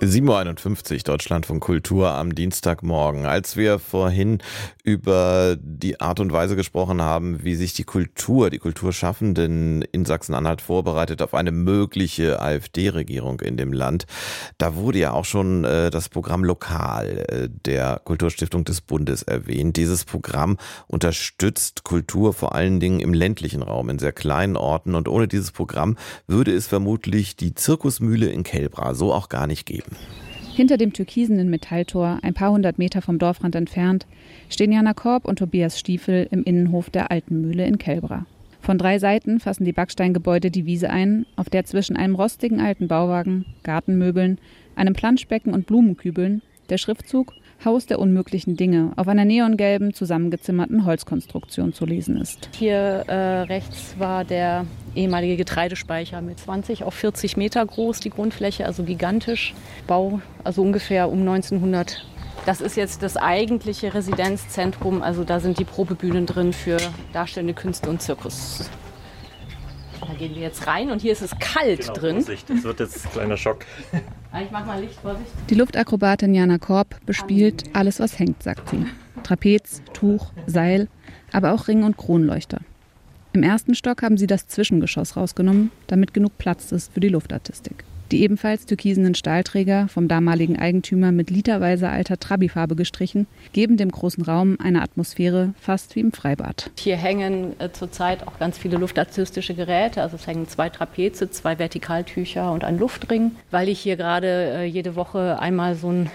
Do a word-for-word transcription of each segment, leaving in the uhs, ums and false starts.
sieben Uhr einundfünfzig, Deutschlandfunk Kultur am Dienstagmorgen. Als wir vorhin über die Art und Weise gesprochen haben, wie sich die Kultur, die Kulturschaffenden in Sachsen-Anhalt vorbereitet auf eine mögliche AfD-Regierung in dem Land, da wurde ja auch schon äh, das Programm Lokal äh, der Kulturstiftung des Bundes erwähnt. Dieses Programm unterstützt Kultur vor allen Dingen im ländlichen Raum, in sehr kleinen Orten. Und ohne dieses Programm würde es vermutlich die Zirkusmühle in Kelbra so auch gar nicht geben. Hinter dem türkisenen Metalltor, ein paar hundert Meter vom Dorfrand entfernt, stehen Jana Korb und Tobias Stiefel im Innenhof der Alten Mühle in Kelbra. Von drei Seiten fassen die Backsteingebäude die Wiese ein, auf der zwischen einem rostigen alten Bauwagen, Gartenmöbeln, einem Planschbecken und Blumenkübeln der Schriftzug Haus der unmöglichen Dinge auf einer neongelben, zusammengezimmerten Holzkonstruktion zu lesen ist. Hier äh, rechts war der ehemalige Getreidespeicher mit zwanzig auf vierzig Meter groß, die Grundfläche, also gigantisch. Bau, also ungefähr um neunzehnhundert. Das ist jetzt das eigentliche Residenzzentrum, also da sind die Probebühnen drin für darstellende Künste und Zirkus. Da gehen wir jetzt rein und hier ist es kalt genau, drin. Vorsicht, das wird jetzt ein kleiner Schock. Ich mach mal Licht, Vorsicht. Die Luftakrobatin Jana Korb bespielt alles, was hängt, sagt sie. Trapez, Tuch, Seil, aber auch Ring- und Kronleuchter. Im ersten Stock haben sie das Zwischengeschoss rausgenommen, damit genug Platz ist für die Luftartistik. Die ebenfalls türkisenen Stahlträger, vom damaligen Eigentümer mit literweise alter Trabi-Farbe gestrichen, geben dem großen Raum eine Atmosphäre fast wie im Freibad. Hier hängen äh, zurzeit auch ganz viele luftartistische Geräte. Also es hängen zwei Trapeze, zwei Vertikaltücher und ein Luftring, weil ich hier gerade äh, jede Woche einmal so einen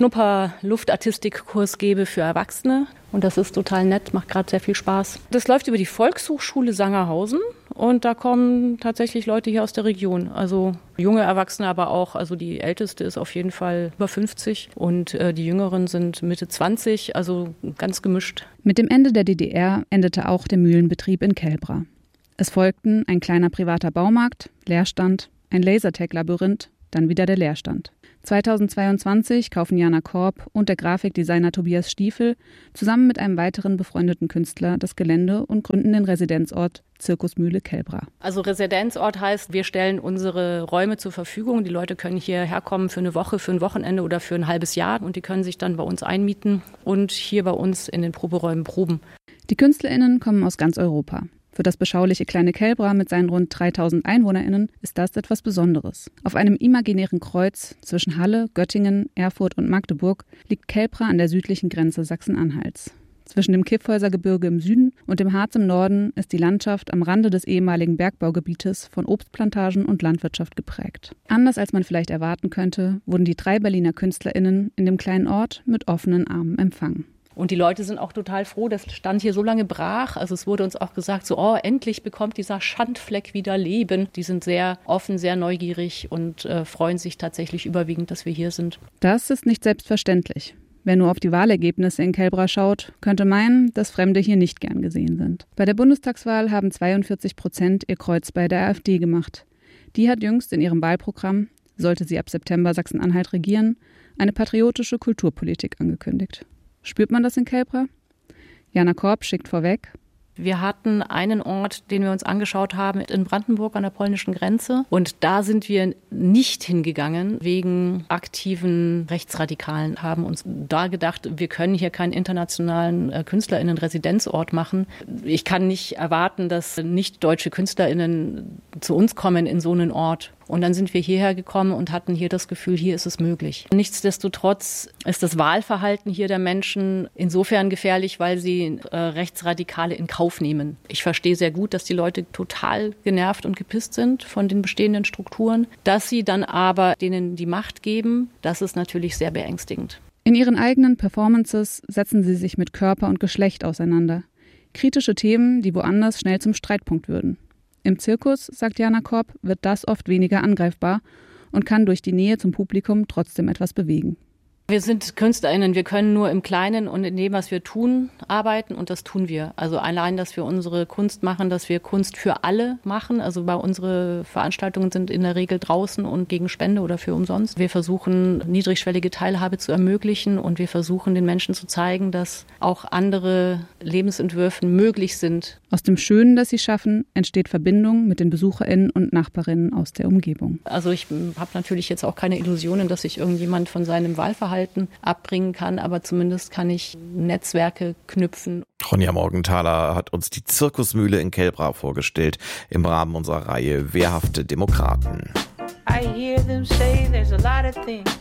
Schnupper-Luftartistikkurs gebe für Erwachsene. Und das ist total nett, macht gerade sehr viel Spaß. Das läuft über die Volkshochschule Sangerhausen und da kommen tatsächlich Leute hier aus der Region. Also junge Erwachsene, aber auch, also die älteste ist auf jeden Fall über fünfzig und äh, die jüngeren sind Mitte zwanzig, also ganz gemischt. Mit dem Ende der D D R endete auch der Mühlenbetrieb in Kelbra. Es folgten ein kleiner privater Baumarkt, Leerstand, ein Lasertag-Labyrinth, dann wieder der Leerstand. zweitausendzweiundzwanzig kaufen Jana Korb und der Grafikdesigner Tobias Stiefel zusammen mit einem weiteren befreundeten Künstler das Gelände und gründen den Residenzort Zirkusmühle Kelbra. Also Residenzort heißt, wir stellen unsere Räume zur Verfügung. Die Leute können hierher kommen für eine Woche, für ein Wochenende oder für ein halbes Jahr und die können sich dann bei uns einmieten und hier bei uns in den Proberäumen proben. Die KünstlerInnen kommen aus ganz Europa. Für das beschauliche kleine Kelbra mit seinen rund dreitausend EinwohnerInnen ist das etwas Besonderes. Auf einem imaginären Kreuz zwischen Halle, Göttingen, Erfurt und Magdeburg liegt Kelbra an der südlichen Grenze Sachsen-Anhalts. Zwischen dem Kyffhäuser-Gebirge im Süden und dem Harz im Norden ist die Landschaft am Rande des ehemaligen Bergbaugebietes von Obstplantagen und Landwirtschaft geprägt. Anders als man vielleicht erwarten könnte, wurden die drei Berliner KünstlerInnen in dem kleinen Ort mit offenen Armen empfangen. Und die Leute sind auch total froh, das stand hier so lange brach. Also es wurde uns auch gesagt, so, oh, endlich bekommt dieser Schandfleck wieder Leben. Die sind sehr offen, sehr neugierig und äh, freuen sich tatsächlich überwiegend, dass wir hier sind. Das ist nicht selbstverständlich. Wer nur auf die Wahlergebnisse in Kelbra schaut, könnte meinen, dass Fremde hier nicht gern gesehen sind. Bei der Bundestagswahl haben zweiundvierzig Prozent ihr Kreuz bei der AfD gemacht. Die hat jüngst in ihrem Wahlprogramm, sollte sie ab September Sachsen-Anhalt regieren, eine patriotische Kulturpolitik angekündigt. Spürt man das in Kelbra? Jana Korb schickt vorweg. Wir hatten einen Ort, den wir uns angeschaut haben, in Brandenburg an der polnischen Grenze. Und da sind wir nicht hingegangen wegen aktiven Rechtsradikalen, haben uns da gedacht, wir können hier keinen internationalen äh, KünstlerInnen-Residenzort machen. Ich kann nicht erwarten, dass nicht deutsche KünstlerInnen zu uns kommen in so einen Ort. Und dann sind wir hierher gekommen und hatten hier das Gefühl, hier ist es möglich. Nichtsdestotrotz ist das Wahlverhalten hier der Menschen insofern gefährlich, weil sie äh, Rechtsradikale in Kauf nehmen. Ich verstehe sehr gut, dass die Leute total genervt und gepisst sind von den bestehenden Strukturen. Dass sie dann aber denen die Macht geben, das ist natürlich sehr beängstigend. In ihren eigenen Performances setzen sie sich mit Körper und Geschlecht auseinander. Kritische Themen, die woanders schnell zum Streitpunkt würden. Im Zirkus, sagt Jana Korb, wird das oft weniger angreifbar und kann durch die Nähe zum Publikum trotzdem etwas bewegen. Wir sind KünstlerInnen, wir können nur im Kleinen und in dem, was wir tun, arbeiten und das tun wir. Also allein, dass wir unsere Kunst machen, dass wir Kunst für alle machen. Also bei unsere Veranstaltungen sind in der Regel draußen und gegen Spende oder für umsonst. Wir versuchen, niedrigschwellige Teilhabe zu ermöglichen und wir versuchen, den Menschen zu zeigen, dass auch andere Lebensentwürfe möglich sind. Aus dem Schönen, das sie schaffen, entsteht Verbindung mit den BesucherInnen und Nachbarinnen aus der Umgebung. Also ich habe natürlich jetzt auch keine Illusionen, dass sich irgendjemand von seinem Wahlverhalten abbringen kann, aber zumindest kann ich Netzwerke knüpfen. Ronja Morgenthaler hat uns die Zirkusmühle in Kelbra vorgestellt im Rahmen unserer Reihe Wehrhafte Demokraten. I hear them say there's a lot of things